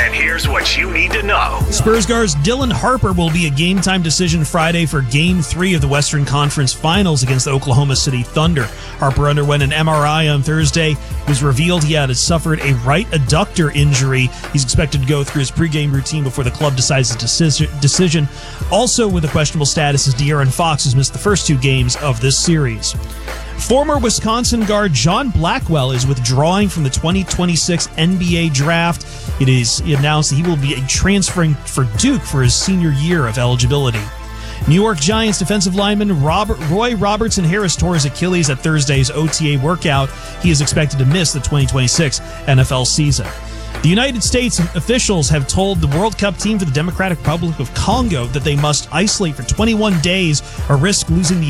And here's what you need to know. Spurs guards Dylan Harper will be a game-time decision Friday for Game 3 of the Western Conference Finals against the Oklahoma City Thunder. Harper underwent an MRI on Thursday. It was revealed he had suffered a right adductor injury. He's expected to go through his pregame routine before the club decides the decision. Also with a questionable status is De'Aaron Fox, who's missed the first 2 games of this series. Former Wisconsin guard John Blackwell is withdrawing from the 2026 NBA draft. It is announced that he will be transferring for Duke for his senior year of eligibility. New York Giants defensive lineman Roy Robertson Harris tore his Achilles at Thursday's OTA workout. He is expected to miss the 2026 NFL season. The United States officials have told the World Cup team for the Democratic Republic of Congo that they must isolate for 21 days or risk losing the